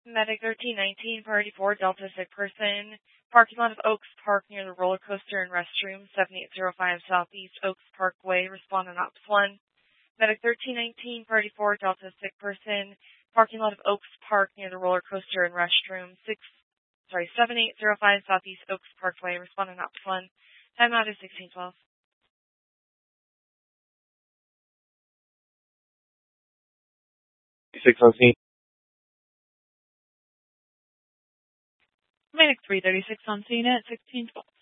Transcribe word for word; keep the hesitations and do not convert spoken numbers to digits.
Medic thirteen nineteen, priority four, Delta sick person. Parking lot of Oaks Park near the roller coaster and restroom, seven eight zero five Southeast Oaks Parkway, respond on Ops one. Medic thirteen nineteen, priority four, Delta sick person. Parking lot of Oaks Park near the roller coaster and restroom, six, sorry, seven eight zero five Southeast Oaks Parkway, respond on Ops one. Timeout is sixteen twelve. six on scene. Medic three thirty-six on scene at sixteen twelve.